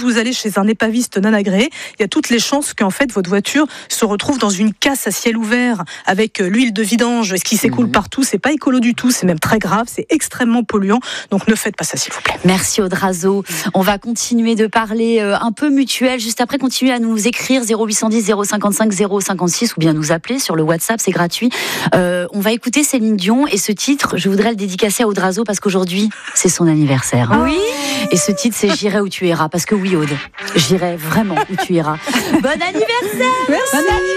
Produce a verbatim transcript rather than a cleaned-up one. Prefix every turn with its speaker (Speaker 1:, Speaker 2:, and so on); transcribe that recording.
Speaker 1: vous allez chez un épaviste non agréé, il y a toutes les chances qu'en fait votre voiture se retrouve dans une casse à ciel ouvert avec l'huile de vidange, ce qui s'écoule mmh. partout. C'est pas écolo du tout, c'est même très grave, c'est extrêmement polluant. Donc ne faites pas ça, s'il vous plaît.
Speaker 2: Merci Aude Razeau. On va continuer de parler euh, un peu mutuelle. Juste après, continuez à nous écrire zéro huit cent dix zéro cinquante-cinq zéro cinquante-six ou bien nous appeler sur le WhatsApp, c'est gratuit. Euh, on va écouter Céline Dion et ce titre, je voudrais le dédicacer à Aude Razeau parce qu'aujourd'hui, c'est son anniversaire.
Speaker 3: Oui.
Speaker 2: Et ce titre, c'est J'irai où tu iras. Parce que oui, Aude, j'irai vraiment où tu iras. Bon anniversaire.
Speaker 3: Merci. Bon anniversaire.